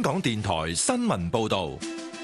港電台新聞報道。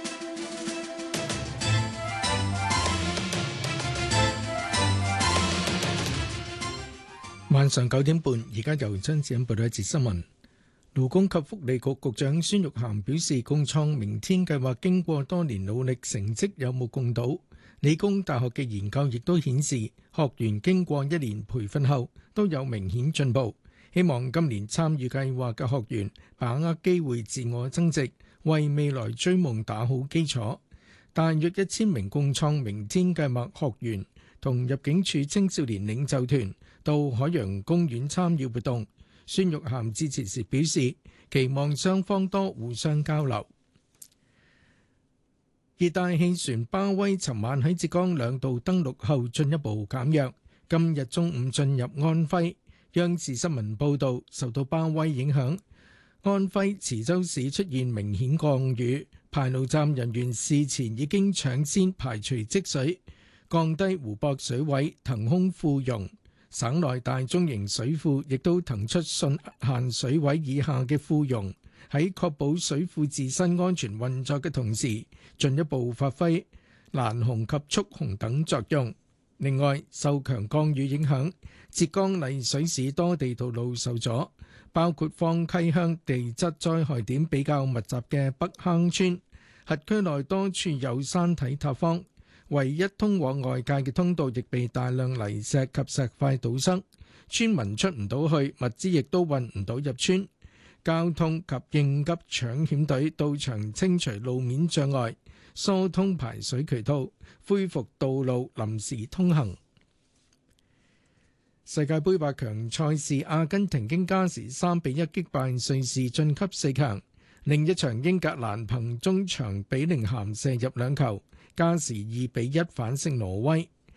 晚上9點半，而家由張子欣報道一節新聞。勞工及福利局局長孫玉菡表示，共創明天計劃經過多年努力，成績有目共睹。理工大學嘅研究亦都顯示，學員經過1年培訓後都有明顯進步。希望今年參與計劃嘅學員把握機會，自我增值，為未來追夢打好基礎。大約1000名共創明天計劃學員同入境處青少年領袖團到海洋公園參與活動。孫玉菡致辭時表示，期望雙方多互相交流。熱帶氣旋巴威尋晚喺浙江兩度登陸後進一步減弱，今日中午進入安徽。央視新聞報導，受到巴威影響，安徽磁州市出現明顯降雨，排澇站人員事前已經搶先排除積水，降低湖泊水位，騰空庫容。省內大中型水庫亦都騰出汛限水位以下嘅庫容，喺確保水庫自身安全運作嘅同時，進一步發揮攔洪及蓄洪等作用。另外，受強降雨影響，浙江麗水市多地道路受阻，包括方溪鄉地質災害點比較密集嘅北坑村，轄區內多處有山體塌方。唯一通往外界嘅通道亦被大量泥石及石塊堵塞，村民出唔到去，物資亦都運唔到入村。交通及應急搶險隊到場清除路面障礙，疏通排水渠道，恢復道路臨時通行。世界盃8強賽事，阿根廷經加時3-1擊敗瑞士晉級4強。另一場英格蘭憑中場比寧咸射入2球。加時2-1反勝挪威。